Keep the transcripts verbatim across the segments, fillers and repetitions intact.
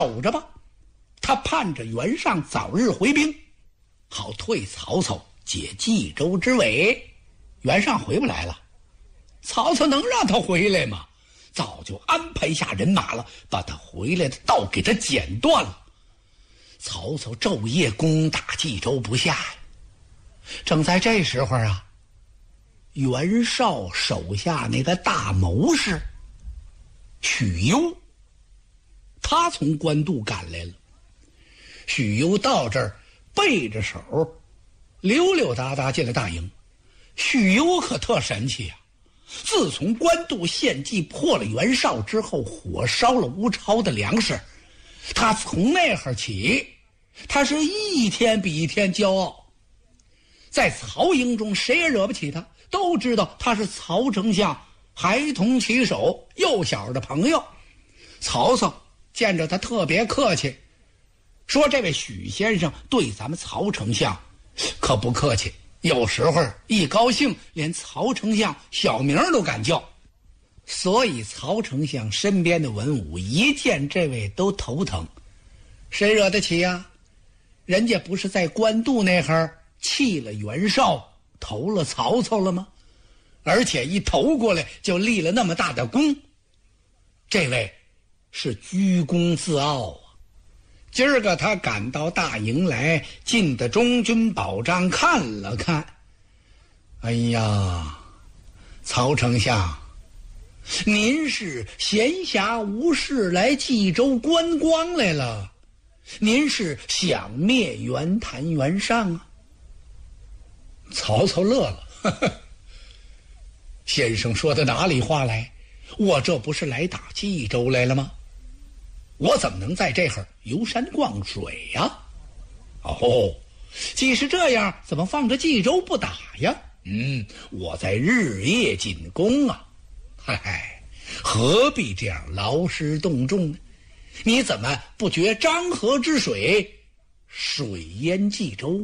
守着吧，他盼着袁尚早日回兵，好退曹操解冀州之围。袁尚回不来了，曹操能让他回来吗？早就安排下人马了，把他回来的道给他剪断了。曹操昼夜攻打冀州不下呀。正在这时候啊，袁绍手下那个大谋士许攸，他从官渡赶来了。许攸到这儿背着手溜溜达达进了大营。许攸可特神气呀、啊！自从官渡献计破了袁绍之后，火烧了乌超的粮食，他从那会儿起，他是一天比一天骄傲。在曹营中谁也惹不起他，都知道他是曹丞相孩童骑手幼小的朋友。曹操见着他特别客气，说这位许先生对咱们曹丞相可不客气，有时候一高兴连曹丞相小名都敢叫。所以曹丞相身边的文武一见这位都头疼。谁惹得起呀？人家不是在官渡那会儿弃了袁绍投了曹操了吗？而且一投过来就立了那么大的功，这位是居功自傲啊。今儿个他赶到大营来，进的中军保障看了看，哎呀，曹丞相，您是闲暇无事来冀州观光来了，您是想灭袁谭袁尚啊？曹操乐了，呵呵，先生说的哪里话来？我这不是来打冀州来了吗？我怎么能在这儿游山逛水呀、啊？哦，既是这样，怎么放着冀州不打呀？嗯，我在日夜紧攻啊！嗨嗨，何必这样劳师动众呢？你怎么不觉漳河之水，水淹冀州？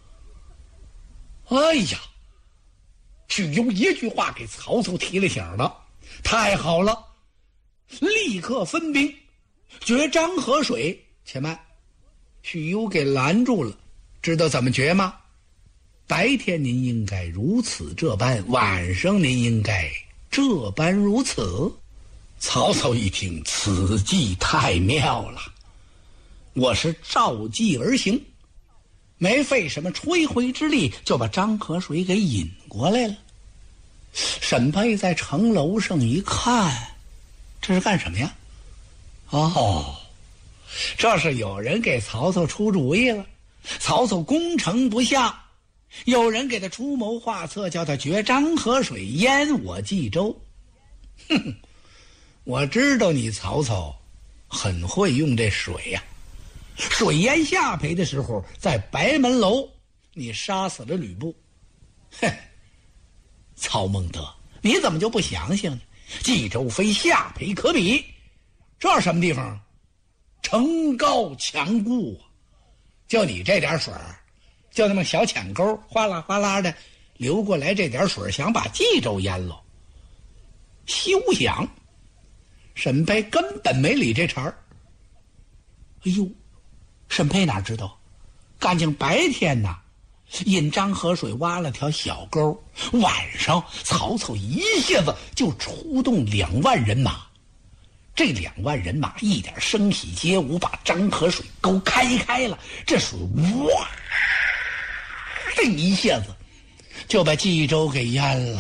哎呀，许攸一句话给曹操提了醒了，太好了，立刻分兵决漳河水。且慢，许攸给拦住了。知道怎么决吗？白天您应该如此这般，晚上您应该这般如此。曹操一听，此计太妙了，我是照计而行，没费什么吹灰之力就把漳河水给引过来了。沈备在城楼上一看，这是干什么呀？哦，这是有人给曹操出主意了。曹操攻城不下，有人给他出谋划策，叫他决漳河水淹我冀州。哼哼，我知道你曹操很会用这水呀、啊。水淹下邳的时候，在白门楼你杀死了吕布。哼，曹孟德，你怎么就不想想呢？冀州非下邳可比，这是什么地方？城高墙固啊！就你这点水，就那么小浅沟，哗啦哗啦的流过来，这点水想把冀州淹了，休想！沈备根本没理这茬儿。哎呦，沈备哪知道，干净白天呐，引漳河水挖了条小沟，晚上曹操一下子就出动两万人马。这两万人马一点声息皆无，把漳河水沟开开了，这水哇这一下子就把冀州给淹了。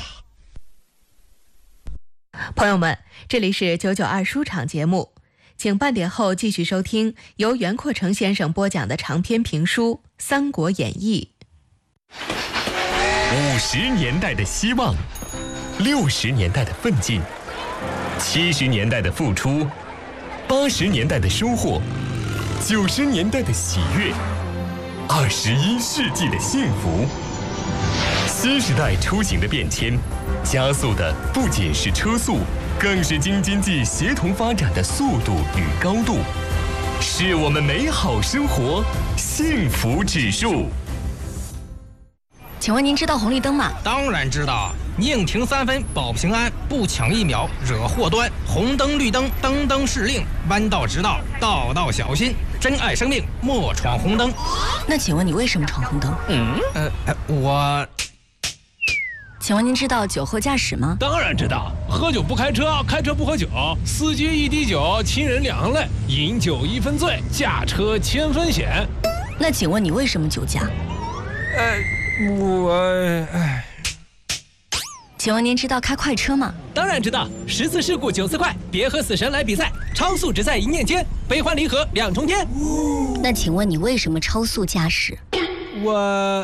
朋友们，这里是九九二书场节目，请半点后继续收听由袁阔成先生播讲的长篇评书《三国演义》。 五十年代的希望，六十年代的奋进，七十年代的付出，八十年代的收获，九十年代的喜悦，二十一世纪的幸福。新时代出行的变迁，加速的不仅是车速，更是京津冀协同发展的速度与高度，是我们美好生活幸福指数。 请问您知道红绿灯吗？ 当然知道，宁停三分保平安，不抢一秒惹祸端。红灯绿灯，灯灯是令，弯道直道，道道小心。珍爱生命，莫闯红灯。 那请问你为什么闯红灯？ 嗯，呃，我。 请问您知道酒后驾驶吗？ 当然知道，喝酒不开车，开车不喝酒，司机一滴酒，亲人两行泪，饮酒一分醉，驾车千分险。 那请问你为什么酒驾？ 呃，我，哎。 请问您知道开快车吗？ 当然知道，十次事故九次快，别和死神来比赛，超速只在一念间，悲欢离合两重天。 那请问你为什么超速驾驶？ 我。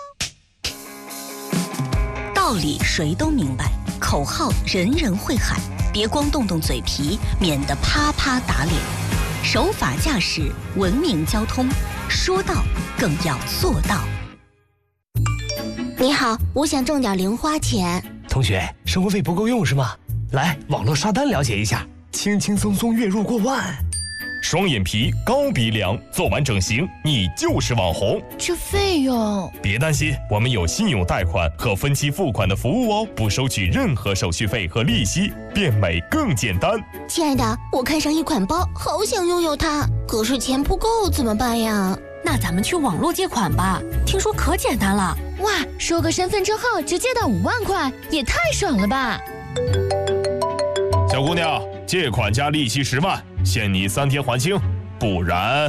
道理谁都明白，口号人人会喊，别光动动嘴皮，免得啪啪打脸。守法驾驶，文明交通，说到更要做到。 你好，我想挣点零花钱。 同学，生活费不够用是吗？来，网络刷单了解一下，轻轻松松月入过万。 双眼皮、高鼻梁，做完整形你就是网红。 这费用？ 别担心，我们有信用贷款和分期付款的服务哦，不收取任何手续费和利息，变美更简单。 亲爱的，我看上一款包，好想拥有它，可是钱不够怎么办呀？ 那咱们去网络借款吧，听说可简单了。 哇，收个身份证号就借到五万块，也太爽了吧！ 小姑娘，借款加利息十万，限你三天还清，不然……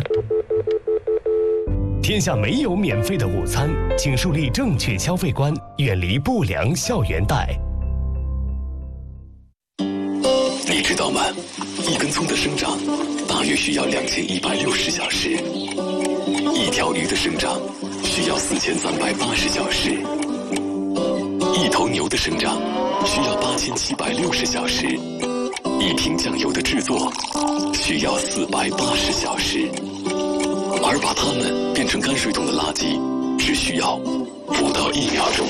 天下没有免费的午餐，请树立正确消费观，远离不良校园贷。 你知道吗？一根葱的生长大约需要两千一百六十小时，一条鱼的生长需要四千三百八十小时，一头牛的生长需要八千七百六十小时，一瓶酱油的制作需要四百八十小时，而把它们变成泔水桶的垃圾只需要不到一秒钟。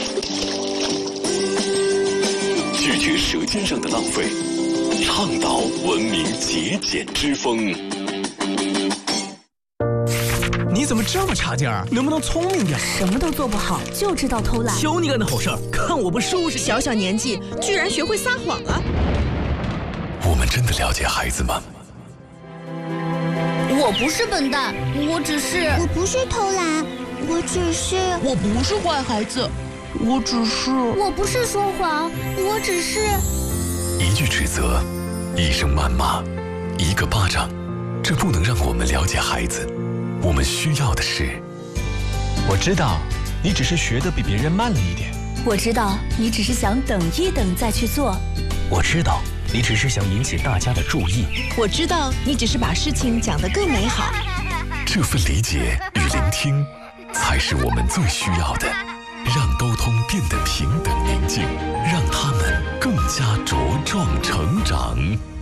拒绝舌尖上的浪费，倡导文明节俭之风。 你怎么这么差劲儿？能不能聪明点？ 什么都做不好，就知道偷懒。 求你干的好事儿，看我不收拾！ 小小年纪居然学会撒谎了。 我们真的了解孩子吗？ 我不是笨蛋，我只是…… 我不是偷懒，我只是…… 我不是坏孩子，我只是…… 我不是说谎，我只是…… 一句指责，一声谩骂，一个巴掌，这不能让我们了解孩子。我们需要的是…… 我知道，你只是学得比别人慢了一点。 我知道，你只是想等一等再去做。 我知道，你只是想引起大家的注意。 我知道，你只是把事情讲得更美好。 这份理解与聆听，才是我们最需要的。让沟通变得平等宁静，让他们更加茁壮成长。